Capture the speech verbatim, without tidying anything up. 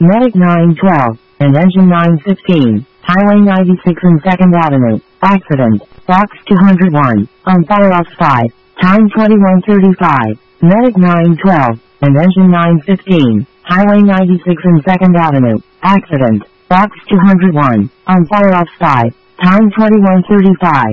Medic nine twelve, and Engine nine fifteen, Highway ninety-six and second Avenue, accident, Box two hundred one, on fire off five, time twenty-one thirty-five, Medic nine twelve, and Engine nine fifteen, Highway ninety-six and second Avenue, accident, Box two hundred one, on fire off five, time twenty-one thirty-five.